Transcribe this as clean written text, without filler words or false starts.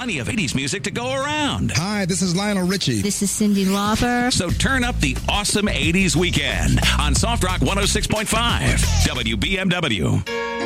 plenty of 80s music to go around. Hi, this is Lionel Richie. This is Cyndi Lauper. So turn up the awesome 80s weekend on Soft Rock 106.5 WBMW.